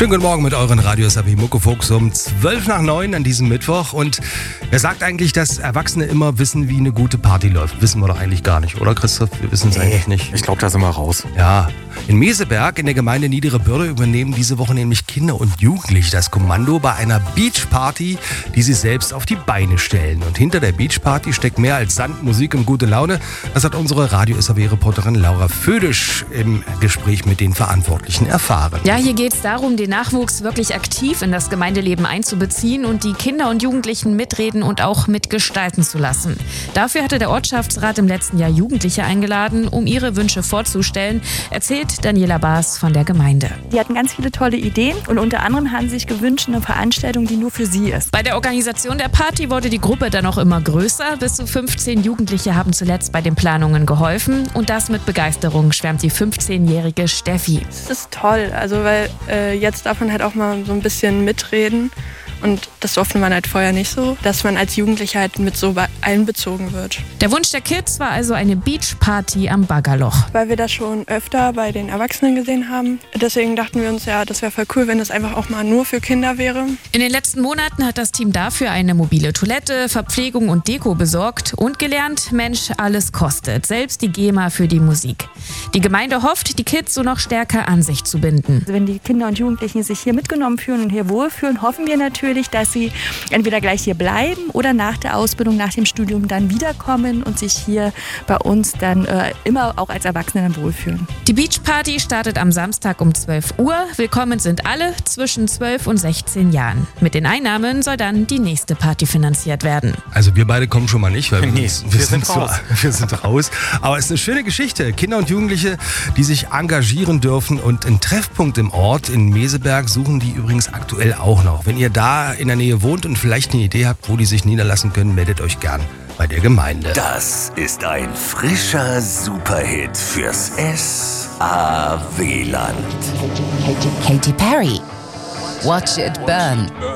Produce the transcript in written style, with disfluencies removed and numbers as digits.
Schönen guten Morgen mit euren Radio SAW Muckefuchs um 8:12 an diesem Mittwoch. Und wer sagt eigentlich, dass Erwachsene immer wissen, wie eine gute Party läuft? Wissen wir doch eigentlich gar nicht, oder Christoph? Wir wissen es eigentlich nicht. Ich glaube, da sind wir raus. Ja, in Meseberg in der Gemeinde Niedere Bürde übernehmen diese Woche nämlich Kinder und Jugendliche das Kommando bei einer Beachparty, die sie selbst auf die Beine stellen. Und hinter der Beachparty steckt mehr als Sand, Musik und gute Laune. Das hat unsere Radio SAW-Reporterin Laura Födisch im Gespräch mit den Verantwortlichen erfahren. Ja, hier geht es darum, den Nachwuchs wirklich aktiv in das Gemeindeleben einzubeziehen und die Kinder und Jugendlichen mitreden und auch mitgestalten zu lassen. Dafür hatte der Ortschaftsrat im letzten Jahr Jugendliche eingeladen, um ihre Wünsche vorzustellen, erzählt Daniela Baas von der Gemeinde. Die hatten ganz viele tolle Ideen und unter anderem haben sie sich gewünscht, eine Veranstaltung, die nur für sie ist. Bei der Organisation der Party wurde die Gruppe dann auch immer größer. Bis zu 15 Jugendliche haben zuletzt bei den Planungen geholfen und das mit Begeisterung, schwärmt die 15-jährige Steffi. Es ist toll, also weil jetzt darf man halt auch mal so ein bisschen mitreden. Und das durfte man halt vorher nicht so, dass man als Jugendlicher halt mit so einbezogen wird. Der Wunsch der Kids war also eine Beachparty am Baggerloch. Weil wir das schon öfter bei den Erwachsenen gesehen haben. Deswegen dachten wir uns, ja, das wäre voll cool, wenn das einfach auch mal nur für Kinder wäre. In den letzten Monaten hat das Team dafür eine mobile Toilette, Verpflegung und Deko besorgt und gelernt, Mensch, alles kostet, selbst die GEMA für die Musik. Die Gemeinde hofft, die Kids so noch stärker an sich zu binden. Also wenn die Kinder und Jugendlichen sich hier mitgenommen fühlen und hier wohlfühlen, hoffen wir natürlich, dass sie entweder gleich hier bleiben oder nach der Ausbildung, nach dem Studium dann wiederkommen und sich hier bei uns dann immer auch als Erwachsene dann wohlfühlen. Die Beachparty startet am Samstag um 12 Uhr. Willkommen sind alle zwischen 12 und 16 Jahren. Mit den Einnahmen soll dann die nächste Party finanziert werden. Also wir beide kommen schon mal nicht, weil wir sind raus. Wir sind raus. Aber es ist eine schöne Geschichte. Kinder und Jugendliche, die sich engagieren dürfen und einen Treffpunkt im Ort in Meseberg suchen die übrigens aktuell auch noch. Wenn ihr da in der Nähe wohnt und vielleicht eine Idee habt, wo die sich niederlassen können, meldet euch gern bei der Gemeinde. Das ist ein frischer Superhit fürs SAW-Land. Katy Perry. Watch it burn.